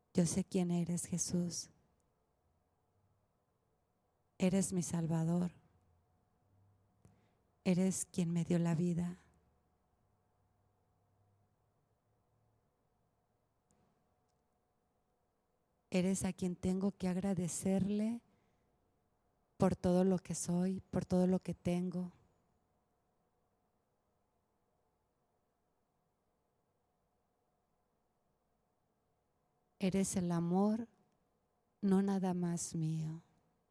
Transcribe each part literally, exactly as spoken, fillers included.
Yo sé quién eres, Jesús. Eres mi Salvador. Eres quien me dio la vida. Eres a quien tengo que agradecerle por todo lo que soy, por todo lo que tengo. Eres el amor, no nada más mío.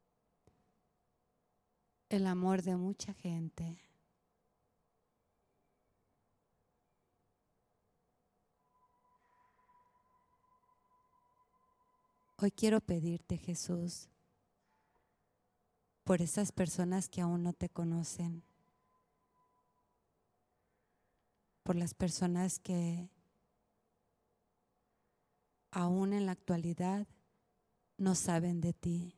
El amor de mucha gente. Hoy quiero pedirte, Jesús, por esas personas que aún no te conocen, por las personas que aún en la actualidad no saben de ti,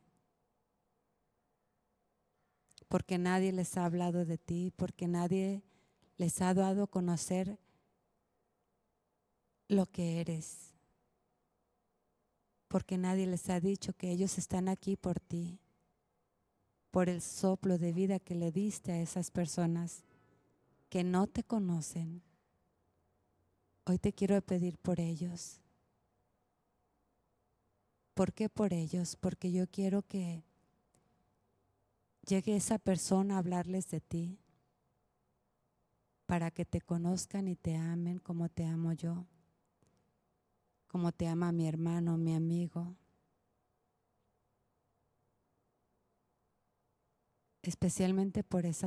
porque nadie les ha hablado de ti, porque nadie les ha dado a conocer lo que eres, porque nadie les ha dicho que ellos están aquí por ti, por el soplo de vida que le diste a esas personas que no te conocen. Hoy te quiero pedir por ellos. ¿Por qué por ellos? Porque yo quiero que llegue esa persona a hablarles de ti, para que te conozcan y te amen como te amo yo, como te ama mi hermano, mi amigo. Especialmente por esas